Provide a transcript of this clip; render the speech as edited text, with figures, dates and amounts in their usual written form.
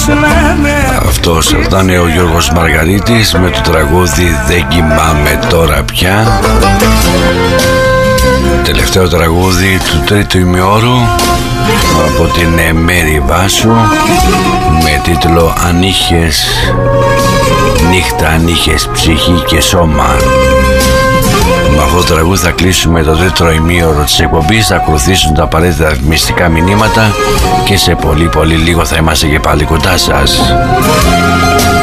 Αυτός ήταν ο Γιώργος Μαργαρίτης με το τραγούδι «Δεν κοιμάμαι τώρα πια». Τελευταίο τραγούδι του τρίτου ημιώρου από την Μέρη Βάσου με τίτλο «Αν είχες νύχτα, αν είχες ψυχή και σώμα». Με αυτό το τραγούδι θα κλείσουμε το τρίτο ημίωρο της εκπομπής. Θα ακολουθήσουν τα απαραίτητα μυστικά μηνύματα και σε πολύ λίγο θα είμαστε και πάλι κοντά σας.